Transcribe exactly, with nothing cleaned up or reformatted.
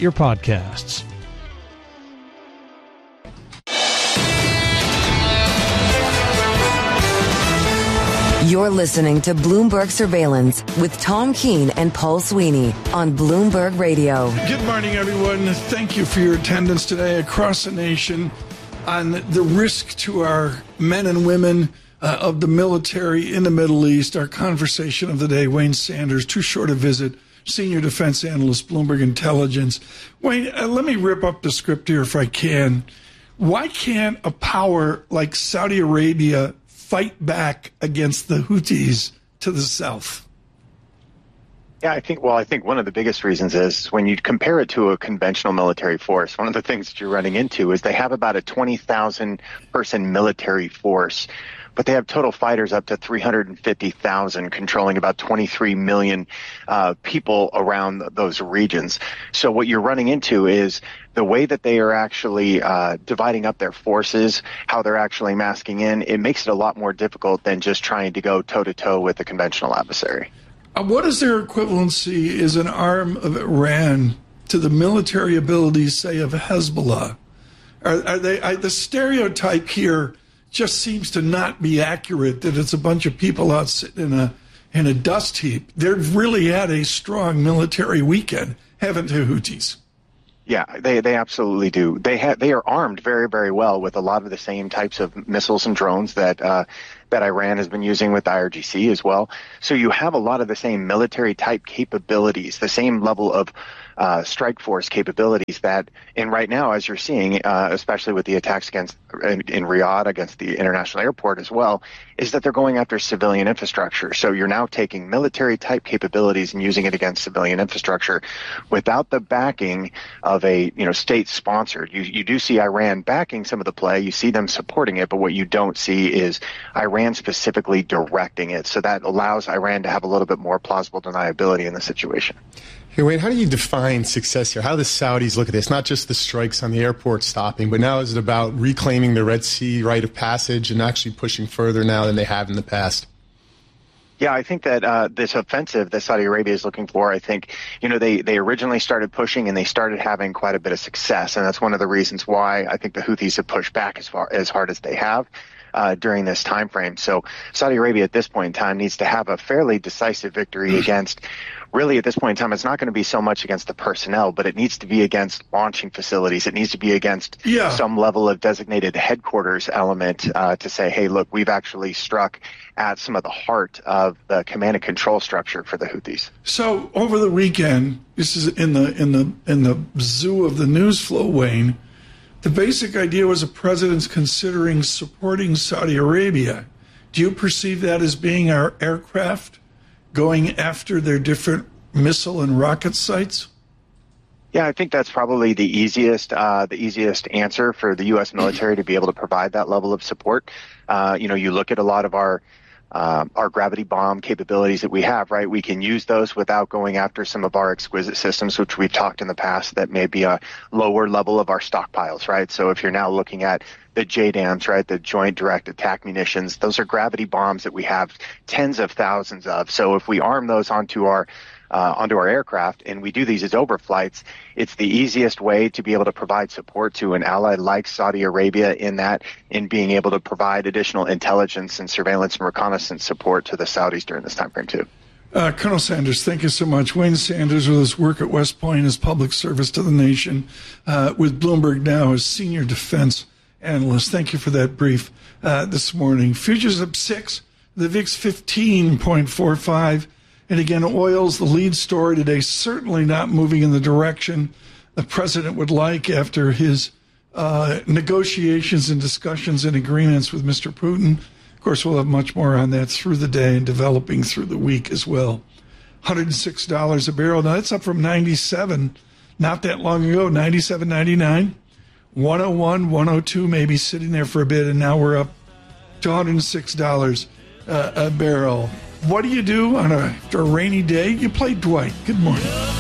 your podcasts. You're listening to Bloomberg Surveillance with Tom Keene and Paul Sweeney on Bloomberg Radio. Good morning, everyone. Thank you for your attendance today across the nation on the risk to our men and women uh, of the military in the Middle East. Our conversation of the day, Wayne Sanders, too short a visit, senior defense analyst, Bloomberg Intelligence. Wayne, uh, let me rip up the script here if I can. Why can't a power like Saudi Arabia fight back against the Houthis to the south? Yeah, I think, well, I think one of the biggest reasons is when you compare it to a conventional military force, one of the things that you're running into is they have about a twenty thousand person military force, but they have total fighters up to three hundred fifty thousand, controlling about twenty-three million uh, people around those regions. So what you're running into is the way that they are actually uh, dividing up their forces, how they're actually masking in, it makes it a lot more difficult than just trying to go toe-to-toe with a conventional adversary. Uh, what is their equivalency as an arm of Iran to the military abilities, say, of Hezbollah? Are, are they? I, the stereotype here just seems to not be accurate, that it's a bunch of people out sitting in a in a dust heap. They've really had a strong military weekend, haven't they, Houthis? Yeah, they they absolutely do. They have they are armed very, very well with a lot of the same types of missiles and drones that uh, that Iran has been using with I R G C as well. So you have a lot of the same military type capabilities, the same level of uh, strike force capabilities that, and right now, as you're seeing, uh, especially with the attacks against in, in Riyadh against the international airport as well, is that they're going after civilian infrastructure. So you're now taking military type capabilities and using it against civilian infrastructure without the backing of a, you know, state sponsored. You you do see Iran backing some of the play. You see them supporting it, but what you don't see is Iran specifically directing it. So that allows Iran to have a little bit more plausible deniability in the situation. Hey, Wayne, how do you define success here? How do the Saudis look at this? Not just the strikes on the airport stopping, but now is it about reclaiming the Red Sea rite of passage and actually pushing further now than they have in the past? Yeah, I think that uh, this offensive that Saudi Arabia is looking for, I think, you know, they, they originally started pushing and they started having quite a bit of success. And that's one of the reasons why I think the Houthis have pushed back as far as hard as they have uh, during this time frame. So Saudi Arabia at this point in time needs to have a fairly decisive victory against, really at this point in time, it's not going to be so much against the personnel, but it needs to be against launching facilities. It needs to be against yeah. some level of designated headquarters element uh, to say, hey, look, we've actually struck at some of the heart of the command and control structure for the Houthis. So over the weekend, this is in the in the in the zoo of the news flow, Wayne, the basic idea was the president's considering supporting Saudi Arabia. Do you perceive that as being our aircraft going after their different missile and rocket sites? Yeah, I think that's probably the easiest, uh, the easiest answer for the U S military to be able to provide that level of support. Uh, you know, you look at a lot of our uh, our gravity bomb capabilities that we have, right? We can use those without going after some of our exquisite systems, which we've talked in the past that may be a lower level of our stockpiles, right? So if you're now looking at the J DAMs, right, the Joint Direct Attack Munitions, those are gravity bombs that we have tens of thousands of. So if we arm those onto our Uh, onto our aircraft, and we do these as overflights, it's the easiest way to be able to provide support to an ally like Saudi Arabia in that, in being able to provide additional intelligence and surveillance and reconnaissance support to the Saudis during this time frame too. Uh, Colonel Sanders, thank you so much. Wayne Sanders with his work at West Point as public service to the nation, uh, with Bloomberg now as senior defense analyst. Thank you for that brief uh, this morning. Futures up six, the V I X fifteen point four five. And again, oil's the lead story today, certainly not moving in the direction the president would like after his uh, negotiations and discussions and agreements with Mister Putin. Of course, we'll have much more on that through the day and developing through the week as well. one hundred six dollars a barrel. Now, that's up from ninety-seven not that long ago, ninety-seven ninety-nine. one oh one, one oh two, maybe sitting there for a bit, and now we're up to one hundred six dollars uh, a barrel. What do you do on a, after a rainy day? You play Dwight. Good morning.